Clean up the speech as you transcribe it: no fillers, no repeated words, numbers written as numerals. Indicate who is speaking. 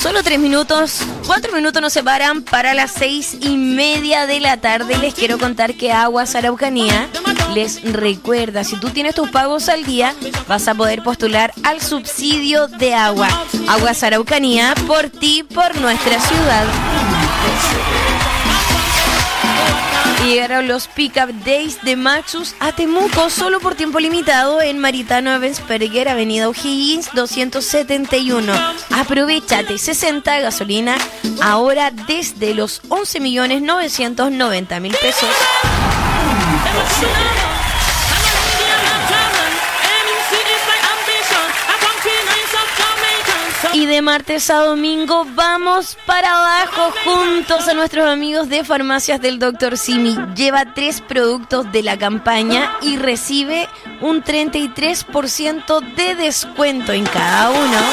Speaker 1: Solo 3 minutos, 4 minutos nos separan para las 6:30 de la tarde. Les quiero contar que Aguas Araucanía les recuerda, si tú tienes tus pagos al día, vas a poder postular al subsidio de agua. Aguas Araucanía, por ti, por nuestra ciudad. Llegaron los Pickup Days de Maxus a Temuco, solo por tiempo limitado en Maritano Ebensperger, Avenida O'Higgins 271. Aprovechate, 60 gasolina, ahora desde los 11.990.000 pesos. Y de martes a domingo vamos para abajo juntos a nuestros amigos de Farmacias del Dr. Simi. Lleva 3 productos de la campaña y recibe un 33% de descuento en cada uno.